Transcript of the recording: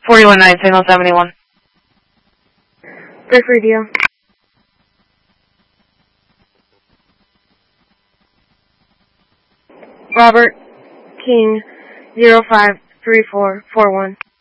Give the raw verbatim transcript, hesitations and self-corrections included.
forty-one nine, signal seventy-one. Break radio. Robert King, zero five three four four one.